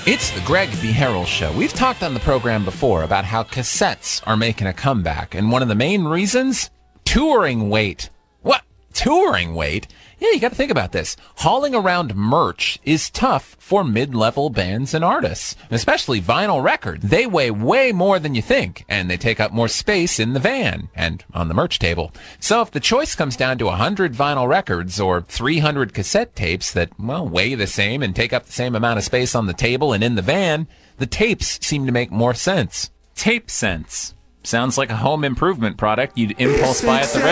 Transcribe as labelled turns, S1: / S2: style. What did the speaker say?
S1: It's the Greg B. Harrell Show. We've talked on the program before about how cassettes are making a comeback, and one of the main reasons? Touring weight. What? Touring weight? Yeah, you got to think about this. Hauling around merch is tough for mid-level bands and artists, especially vinyl records. They weigh way more than you think, and they take up more space in the van and on the merch table. So if the choice comes down to 100 vinyl records or 300 cassette tapes that, well, weigh the same and take up the same amount of space on the table and in the van, the tapes seem to make more sense. Tape Sense. Sounds like a home improvement product you'd impulse buy at the